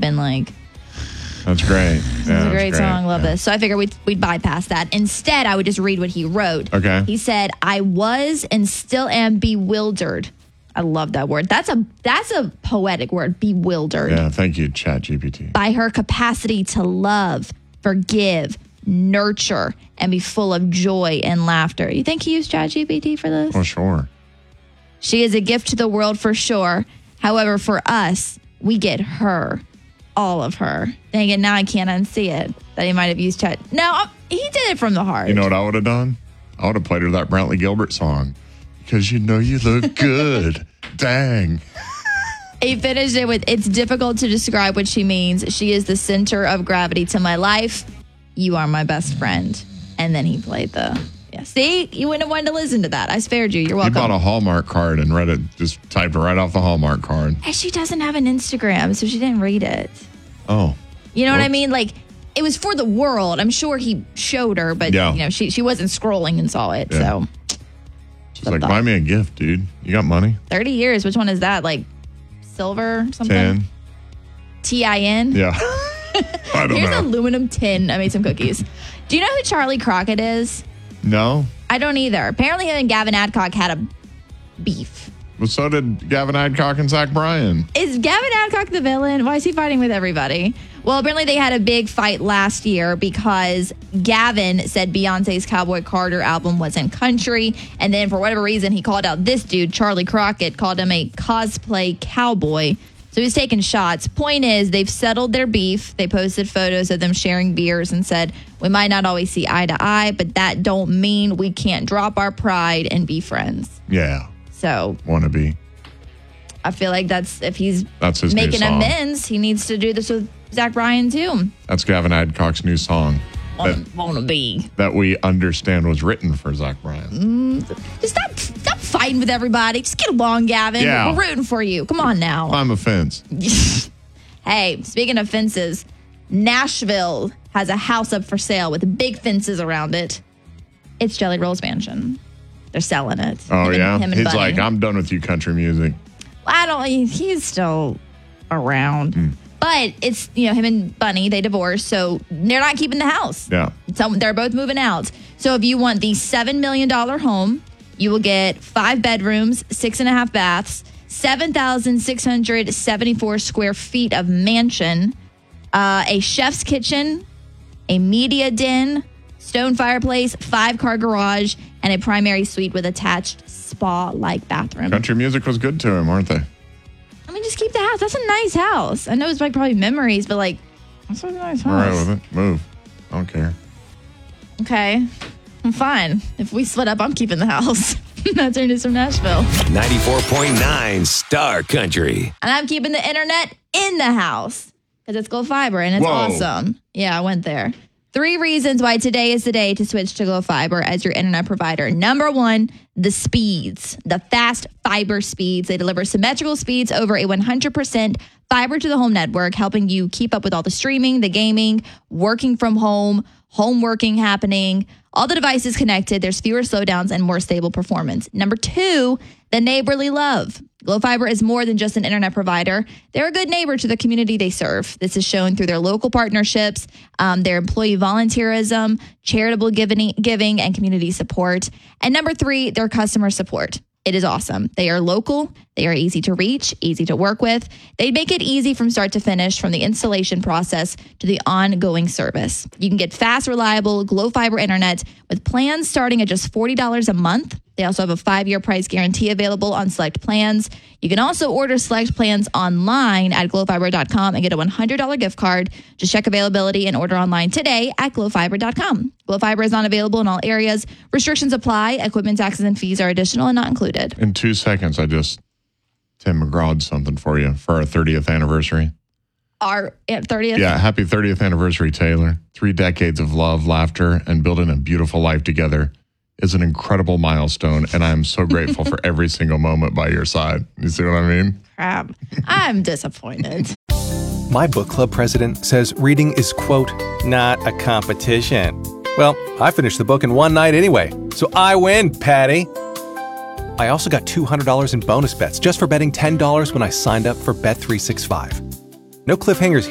been like, That's great. This is a great song. Love this. So I figured we'd bypass that. Instead, I would just read what he wrote. Okay. He said, I was and still am bewildered. I love that word. That's a poetic word, bewildered. Yeah, thank you, ChatGPT. By her capacity to love, forgive, nurture, and be full of joy and laughter. You think he used ChatGPT for this? Oh, sure. She is a gift to the world for sure. However, for us, we get her. All of her. Dang it, now I can't unsee it. That he might have used chat. No, he did it from the heart. You know what I would have done? I would have played her that Brantley Gilbert song. Because you know you look good. Dang. He finished it with, it's difficult to describe what she means. She is the center of gravity to my life. You are my best friend. And then he played see, you wouldn't have wanted to listen to that. I spared you. You're welcome. He bought a Hallmark card and read it, just typed it right off the Hallmark card. And she doesn't have an Instagram, so she didn't read it. Oh. You know what I mean? Like, it was for the world. I'm sure he showed her, but she wasn't scrolling and saw it. So she's like, buy me a gift, dude. You got money? 30 years. Which one is that? Like silver something? 10. TIN? Yeah. I don't Here's know. aluminum tin. I made some cookies. Do you know who Charlie Crockett is? No. I don't either. Apparently him and Gavin Adcock had a beef. Well, so did Gavin Adcock and Zach Bryan. Is Gavin Adcock the villain? Why is he fighting with everybody? Well, apparently they had a big fight last year because Gavin said Beyonce's Cowboy Carter album wasn't country. And then for whatever reason, he called out this dude, Charlie Crockett, called him a cosplay cowboy. So he's taking shots. Point is, they've settled their beef. They posted photos of them sharing beers and said, we might not always see eye to eye, but that don't mean we can't drop our pride and be friends. Yeah. So. Want to be. I feel like if he's his making amends, he needs to do this with Zach Bryan too. That's Gavin Adcock's new song. Wanna be. That we understand was written for Zach Bryan. Just stop fighting with everybody. Just get along, Gavin. Yeah. We're rooting for you. Come on now. Climb a fence. Hey, speaking of fences, Nashville has a house up for sale with big fences around it. It's Jelly Roll's mansion. They're selling it. Oh, Him and He's Bunny. like, I'm done with you country music. He's still around. But it's, him and Bunny, they divorced, so they're not keeping the house. Yeah. So they're both moving out. So if you want the $7 million home, you will get 5 bedrooms, 6.5 baths, 7,674 square feet of mansion, a chef's kitchen, a media den, stone fireplace, 5-car garage, and a primary suite with attached spa-like bathroom. Country music was good to him, weren't they? I mean, just keep the house. That's a nice house. I know it's like probably memories, but that's a nice house. All right with it. Move. I don't care. Okay. I'm fine. If we split up, I'm keeping the house. That's our news from Nashville. 94.9 Star Country. And I'm keeping the internet in the house because it's Glow Fiber and it's awesome. Yeah, I went there. 3 reasons why today is the day to switch to Glow Fiber as your internet provider. Number 1, the speeds, the fast fiber speeds. They deliver symmetrical speeds over a 100% fiber to the home network, helping you keep up with all the streaming, the gaming, working from home working happening, all the devices connected. There's fewer slowdowns and more stable performance. Number 2, the neighborly love. Glow Fiber is more than just an internet provider. They're a good neighbor to the community they serve. This is shown through their local partnerships, their employee volunteerism, charitable giving, and community support. And number 3, their customer support. It is awesome. They are local. They are easy to reach, easy to work with. They make it easy from start to finish, from the installation process to the ongoing service. You can get fast, reliable Glow Fiber internet with plans starting at just $40 a month. They also have a 5-year price guarantee available on select plans. You can also order select plans online at glowfiber.com and get a $100 gift card. Just check availability and order online today at glowfiber.com. Glow Fiber is not available in all areas. Restrictions apply. Equipment taxes and fees are additional and not included. In 2 seconds, Tim McGraw'd something for you for our 30th anniversary. Our 30th? Yeah, happy 30th anniversary, Taylor. 3 decades of love, laughter, and building a beautiful life together is an incredible milestone, and I'm so grateful for every single moment by your side. You see what I mean? Crap. I'm disappointed. My book club president says reading is, quote, not a competition. Well, I finished the book in one night anyway, so I win, Patty. I also got $200 in bonus bets just for betting $10 when I signed up for Bet365. No cliffhangers